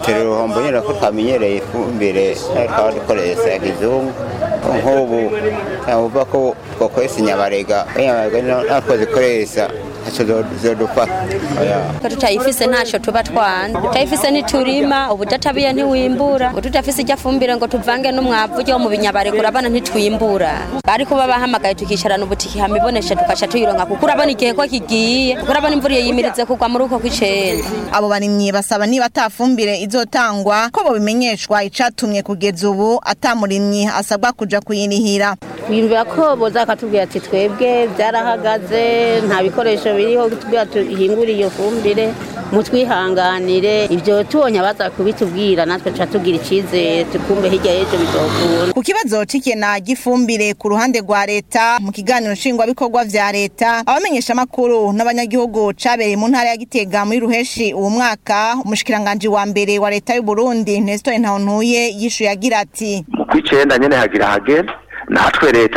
turi uruhombo nyine ko twamenyereye ifumbire twaba dukoresha ya kizungu nk'ubu navuga ko twakoresha inyabarega natwo zikoresha ko tutayifise ntacyo tuba twanze tutayifise ntiturima ubu databiye ntiwimbura ubu tutafise ijya fumbire ngo tuvange n'umwavu ujya mu binyabarega urabona ntitwimbura ariko babahamagaye tukicarana ubutiki hamibonesha tukaca tuyironka kuko urabona igihe ko kigiye kuko urabona imvura yimirize kugwa muri uko kw'icenda. Abo barimyi basaba niba atafumbire izotangwa ko bobimenyeshwa icatumye kugeza ubu atamurimyi asabwa kuja kuyirihira. Twimvira ko bozakatubwira ati twebwe byarahagaze nta bikoresho biriho tubwira tuhingura iyo fumbire mutwihanganire ibyo tubonye abaza kubitubwira natwe tuca tugira icizere tukumbe hirya y'ejo bizokunda. Ku kibazo c'ikena gifumbire ku ruhande rwa leta mu kiganiro nshingwabikorwa vya leta abamenyesha makuru n'abanyagihugu cabereye mu ntara ya Gitega muri ruheshi uwo mwaka umushikiranganje wa mbere wa leta y'u Burundi Nestor Ntahontuye yishuye agira ati mu kw'icenda nyene hagira hagera natwe leta